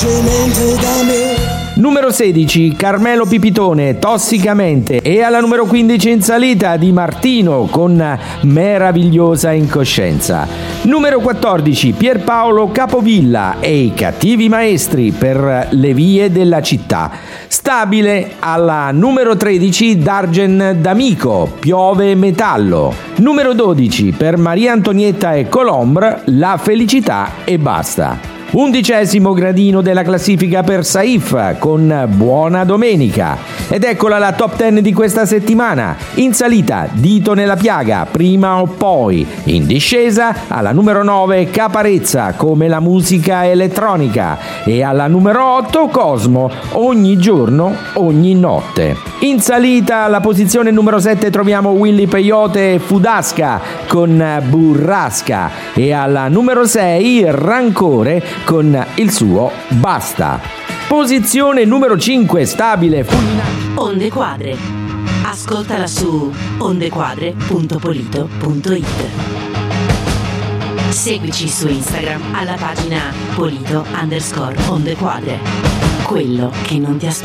Numero 16, Carmelo Pipitone, Tossicamente. E alla numero 15 in salita Di Martino con Meravigliosa Incoscienza. Numero 14, Pierpaolo Capovilla e I Cattivi Maestri per Le vie della città. Stabile alla numero 13, D'Argen D'Amico, Piove Metallo. Numero 12, per Maria Antonietta e Colombre, La felicità e basta. 11° gradino della classifica per Saif con Buona Domenica. Ed eccola la top 10 di questa settimana. In salita Dito nella piaga, Prima o poi. In discesa alla numero 9 Caparezza, Come la musica elettronica. E alla numero 8 Cosmo, Ogni giorno, ogni notte. In salita alla posizione numero 7 troviamo Willy Peyote e Fudasca con Burrasca. E alla numero 6 Rancore con il suo Basta. Posizione numero 5 stabile Onde Quadre. Ascoltala su ondequadre.polito.it. Seguici su Instagram alla pagina Polito_Ondequadre. Quello che non ti aspetti.